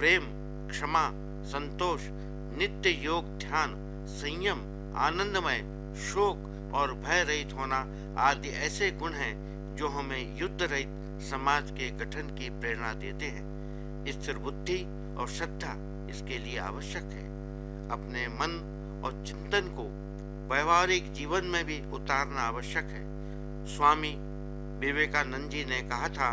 प्रेम, क्षमा, संतोष, नित्य योग, ध्यान, संयम, आनंदमय, शोक और भय रहित होना आदि ऐसे गुण हैं जो हमें युद्ध रहित समाज के गठन की प्रेरणा देते हैं। स्थिर बुद्धि और श्रद्धा इसके लिए आवश्यक है। अपने मन और चिंतन को व्यवहारिक जीवन में भी उतारना आवश्यक है। स्वामी विवेकानंद जी ने कहा था